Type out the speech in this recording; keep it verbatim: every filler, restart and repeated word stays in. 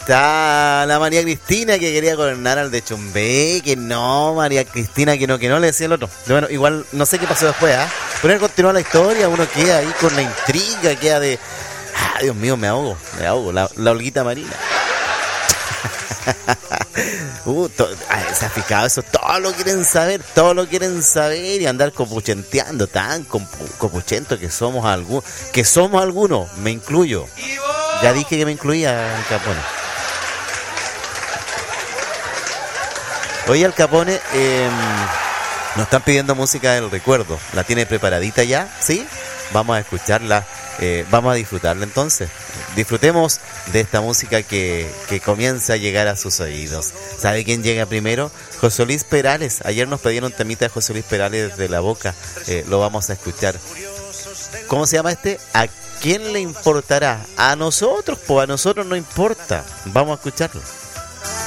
está la María Cristina que quería coronar al de Chumbé, que no, María Cristina, que no, que no, le decía el otro. Bueno, igual no sé qué pasó después, ¿ah? ¿eh? Pero él continúa la historia, uno queda ahí con la intriga, queda de... Ah, Dios mío, me ahogo, me ahogo, la, la Olguita Marina. uh, to, ay, se ha fijado eso, todo lo quieren saber, todo lo quieren saber y andar copuchenteando, tan copuchento que somos algunos, que somos algunos, me incluyo. Ya dije que me incluía Al Capone. Oye, Al Capone, eh, nos están pidiendo música del recuerdo. ¿La tiene preparadita ya? ¿Sí? Vamos a escucharla, eh, vamos a disfrutarla entonces. Disfrutemos de esta música que, que comienza a llegar a sus oídos. ¿Sabe quién llega primero? José Luis Perales. Ayer nos pedieron un temita de José Luis Perales desde La Boca. Eh, lo vamos a escuchar. ¿Cómo se llama este? ¿A quién le importará? A nosotros, pues a nosotros no importa. Vamos a escucharlo.